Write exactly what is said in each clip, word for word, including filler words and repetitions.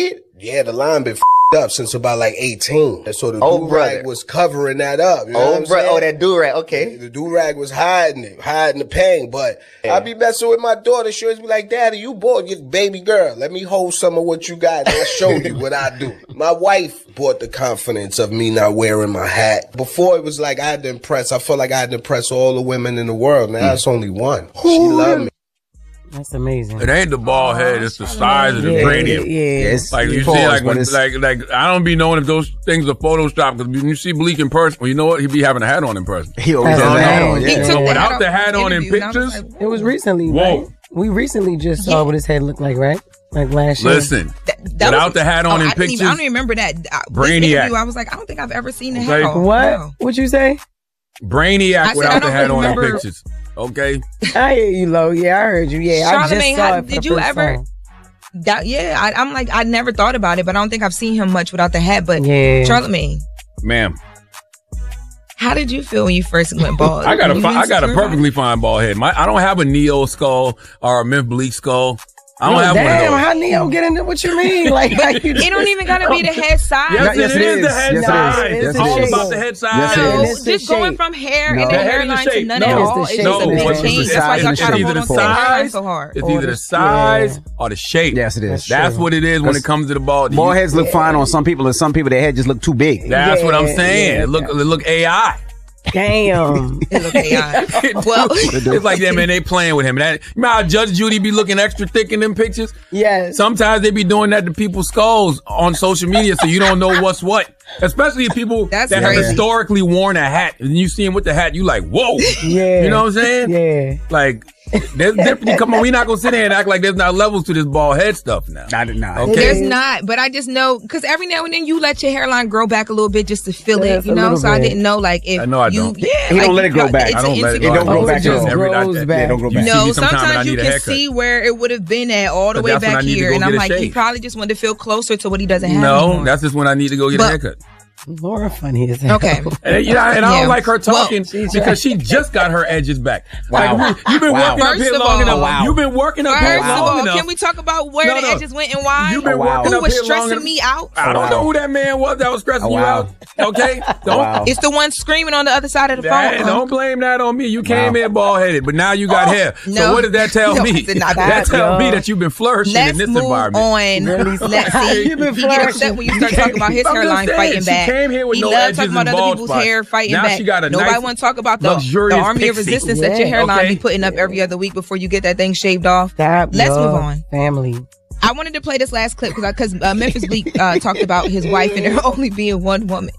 married? Yeah, the line been f***ed up since about like eighteen. And so the Oh, do-rag brother. was covering that up. You know Oh, what I'm bro. saying? Oh, that do-rag. Okay. The do-rag was hiding it, hiding the pain. But Yeah. I be messing with my daughter. She always be like, Daddy, you bought your baby girl. Let me hold some of what you got and I'll show you what I do. My wife bought the confidence of me not wearing my hat. Before it was like I had to impress. I felt like I had to impress all the women in the world. Now it's only one. She love me. That's amazing. It ain't the bald head, it's the size of the Yeah, cranium. yeah, yeah. Yes. Like you Pause, see, like, but when, it's- like, like I don't be knowing if those things are Photoshop because when you see Bleak in person, well, you know what? He be having a hat on in person. He always Has has a a hat hat on. on. Yeah. He took So the without hat the off hat on in interview, and I was pictures, like, It was recently, Whoa. right? We recently just saw Yeah. what his head looked like, right? Like last year. listen, That, that without was, the hat on oh, in I didn't even- pictures, I don't even remember that. I, this Brainiac. interview, I was like, I don't think I've ever seen the Okay. hat off. What? Wow. What you say? Brainiac I said, I without the don't hat on in remember- pictures. Okay, I hear you, Lo. Yeah, I heard you. Yeah, I just Charlamagne, saw how- it for did the you first ever- time. That, yeah, I, I'm like, I never thought about it, but I don't think I've seen him much without the hat. But Yeah. Charlamagne, ma'am. how did you feel when you first went bald? I got a Were fi- you I got a insecure about perfectly fine bald head. My I don't have a Neo skull or a Myth Bleak skull. I don't No, have damn, one of those. how Neo get into what you mean? Like, how you it? It don't even gotta be the head size. Yes, Yes, it it is is. the head Yes, it size. is. It's Yes, it all is. about the head size. Yes, it No, is. It's the just going shape. from hair No. and The then head and the hairline to shape. none No. at It's all. the It's shape. just a No, big it's the change. That's why y'all size. try to It's hold either on the to the hairline size. so hard. It's Or either the- the size yeah. or the shape. Yes, it is. That's That's true. what it is when it comes to the bald. Bald You- heads look fine on some people, and some people their head just look too big. That's what I'm Yeah, saying. yeah. It look, it look A I. Damn. It look A I. Well, It's like that, man. They playing with him. That, you know how Judge Judy be looking extra thick in them pictures? Yes. Sometimes they be doing that to people's skulls on social media, so you don't know what's what. Especially people That's that have crazy. historically worn a hat, and you see him with the hat, you like, whoa. Yeah. You know what I'm saying? Yeah. Like, there's different. Come on, we're not gonna sit here and act like there's not levels to this bald head stuff now. Not, not. Okay. there's not, but I just know because every now and then you let your hairline grow back a little bit just to feel Yes, it, you a know. little So I bit. didn't know, like, if I know I you, don't. yeah, He like, don't let it grow back. It's I don't an let it insecure- go. It don't grow Oh, it back just at all. Every- grows I- back. Yeah, don't grow You back. see No, me sometime and I sometimes you need a can haircut. see where it would have been at all the But way that's when I back need to here, go and I'm get a like, he shave. probably just wanted to feel closer to what he doesn't have No, anymore. that's just when I need to go get But- a haircut. Laura funny as hell. Okay. And, you know, and I Yeah. don't like her talking Well, because she just got her edges back. Wow. Like, you've been Wow. working up First here of long all- enough. Wow. You've been working up here First of long all, enough. can we talk about where No, the no. edges went and why? You've been Oh, wow. working Who up was here long stressing enough. me out? I don't Wow. know who that man was that was stressing Oh, you wow. out. Okay? Don't, Wow. It's the one screaming on the other side of the Hey, phone. don't blame that on me. You came Wow. in bald headed, but now you got hair. So no. what does that tell No, me? I did not. That That, tells me yo. that you've been flourishing Let's in this move environment. on. Really? Let's see. You've been He get upset flourishing. when you start talking about his I'm just hairline saying, fighting she back. came here with he no loves edges talking about and other bald people's spots. hair fighting Now back. she got a Nobody nice, want to talk about the, the luxurious army of pixie. resistance that Yeah. your hairline Okay. be putting up every other week before you get that thing shaved off. Stop Let's your move on. Family. I wanted to play this last clip because because uh, Memphis Bleak uh, talked about his wife and there only being one woman.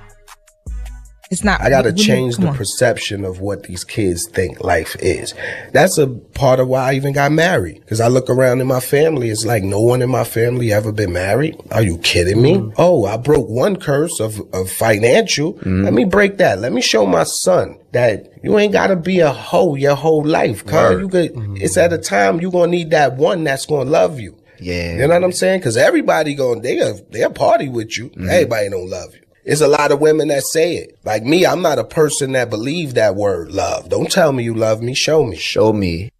It's not. I gotta we- we- change come the on. perception of what these kids think life is. That's a part of why I even got married. Because I look around in my family, it's like no one in my family ever been married. Are you kidding me? Mm. Oh, I broke one curse of, of financial. Mm. Let me break that. Let me show my son that you ain't gotta be a hoe your whole life. Cause you could, it's at a time you gonna need that one that's gonna love you. Yeah. You know what I'm saying? Because everybody going, they a, they a party with you. Mm-hmm. Everybody don't love you. There's a lot of women that say it. Like me, I'm not a person that believe that word love. Don't tell me you love me. Show me. Show me.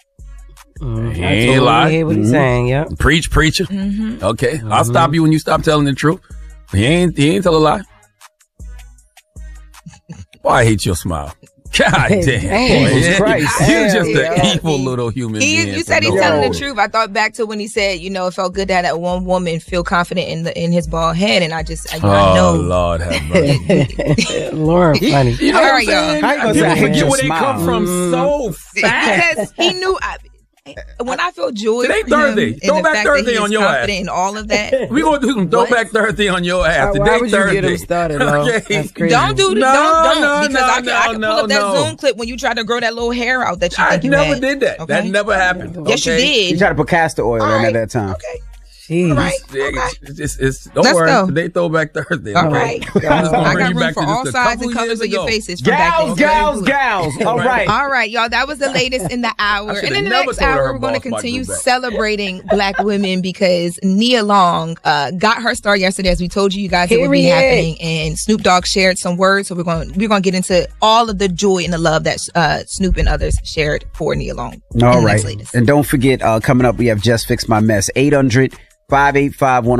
Mm, He I ain't totally lie. hear what he's saying, yeah. Preach, preacher. Mm-hmm. Okay, I'll stop you when you stop telling the truth. He ain't, he ain't tell a lie. Boy, I hate your smile. God damn. Damn, Boy, Christ. You're just Damn. an evil little human He, being. you said he's for no telling the reason. truth. I thought back to when he said, you know, it felt good to have that one woman feel confident in the in his bald head, and I just, you know, I Oh, know. Lord have mercy. Laura funny. You know All what right, I'm saying? y'all. How you gonna People say I hate forget your where they smile? come from so fast. Because he knew. I, when I feel joy Today for Thursday. him, and the Throwback fact Thursday that he on is your ass. confident in all of that. We're going to do some throwback Thursday on your ass. Why Today would you Thursday. get him started, Lo? Okay. That's crazy. Don't do the No, don't don't no, because no, I can, I can no, pull up that no. Zoom clip when you tried to grow that little hair out that you I think you never had. did that. Okay? That never happened. Yes, you okay? You did. tried to put castor oil All in right. at that time. Okay. Jeez. All right. It's, it's, it's, don't Let's worry. go. Today throwback Thursday. All okay? right. I'm just gonna I bring got you room back for to all just a sides couple and colors years of your ago. faces. From back Gals, then. gals, gals. All right. All right, y'all. That was the latest in the hour. I And should've in the never next told her hour, her we're going to bald spot continue grew back. celebrating Black women because Nia Long uh, got her start yesterday. As we told you, you guys, it would be Period. happening. And Snoop Dogg shared some words, so we're going we're going to get into all of the joy and the love that uh, Snoop and others shared for Nia Long. in All the next right. latest. And don't forget, uh, coming up, we have Just Fix My Mess. eight hundred, five eight five, one